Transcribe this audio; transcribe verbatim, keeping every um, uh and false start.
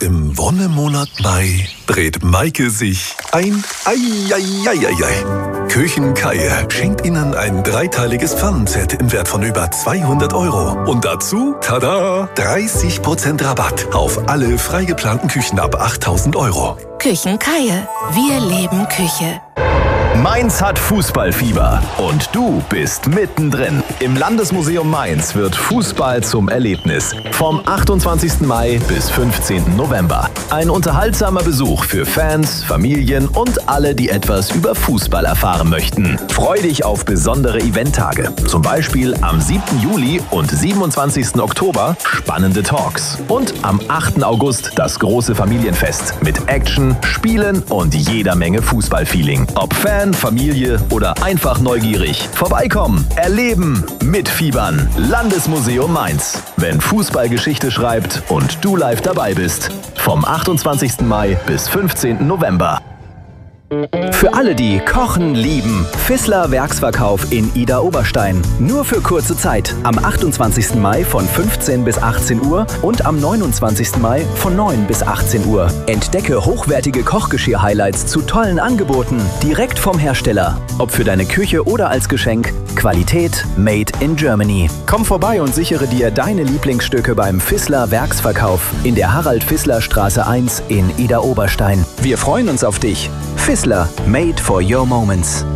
Im Wonnemonat Mai dreht Maike sich ein Eieieiei. Küchenkeier schenkt Ihnen ein dreiteiliges Pfannenset im Wert von über zweihundert Euro. Und dazu, tada, dreißig Prozent Rabatt auf alle frei geplanten Küchen ab achttausend Euro. Küchenkeier. Wir leben Küche. Mainz hat Fußballfieber und du bist mittendrin. Im Landesmuseum Mainz wird Fußball zum Erlebnis. Vom achtundzwanzigsten Mai bis fünfzehnten November. Ein unterhaltsamer Besuch für Fans, Familien und alle, die etwas über Fußball erfahren möchten. Freu dich auf besondere Eventtage. Zum Beispiel am siebten Juli und siebenundzwanzigsten Oktober spannende Talks. Und am achten August das große Familienfest mit Action, Spielen und jeder Menge Fußballfeeling. Ob Fan, Familie oder einfach neugierig. Vorbeikommen, erleben, mitfiebern. Landesmuseum Mainz. Wenn Fußball Geschichte schreibt und du live dabei bist. Vom achtundzwanzigsten Mai bis fünfzehnten November. Für alle, die Kochen lieben, Fissler Werksverkauf in Idar-Oberstein. Nur für kurze Zeit. Am achtundzwanzigsten Mai von fünfzehn bis achtzehn Uhr und am neunundzwanzigsten Mai von neun bis achtzehn Uhr. Entdecke hochwertige Kochgeschirr-Highlights zu tollen Angeboten direkt vom Hersteller. Ob für deine Küche oder als Geschenk, Qualität made in Germany. Komm vorbei und sichere dir deine Lieblingsstücke beim Fissler Werksverkauf in der Harald-Fissler-Straße eins in Idar-Oberstein. Wir freuen uns auf dich. Fissler, made for your moments.